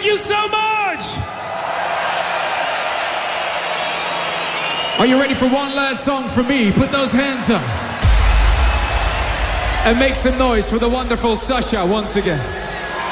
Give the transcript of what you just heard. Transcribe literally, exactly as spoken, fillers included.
you so much! Are you ready for one last song from me? Put those hands up. And make some noise for the wonderful Sasha once again.